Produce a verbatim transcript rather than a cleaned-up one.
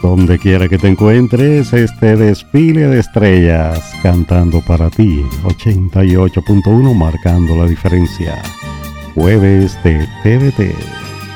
Donde quiera que te encuentres, este desfile de estrellas cantando para ti. ochenta y ocho punto uno marcando la diferencia. Jueves de T V T.